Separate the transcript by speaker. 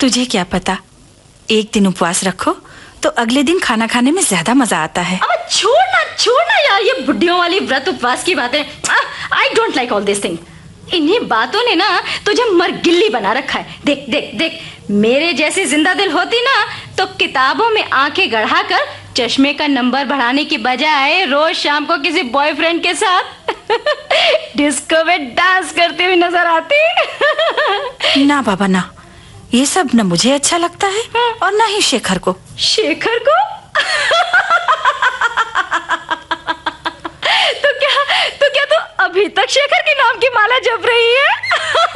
Speaker 1: तुझे क्या पता, एक दिन उपवास रखो तो अगले दिन खाना खाने में ज्यादा मजा आता है।
Speaker 2: अब छोड़ना यार, ये बुढ़ियों वाली व्रत उपवास की बातें। I don't like all this thing. इन्हीं बातों ने ना तुझे मरगिल्ली बना रखा है। देख देख देख, मेरे जैसी जिंदा दिल होती ना तो किताबों में आंखें गड़ाकर चश्मे का नंबर बढ़ाने की बजाय रोज शाम को किसी बॉयफ्रेंड के साथ डिस्को में डांस करती हुई नजर आती।
Speaker 1: ना बाबा ना, ये सब न मुझे अच्छा लगता है और ना ही शेखर को।
Speaker 2: शेखर को? तो क्या तू अभी तक शेखर के नाम की माला जप रही है?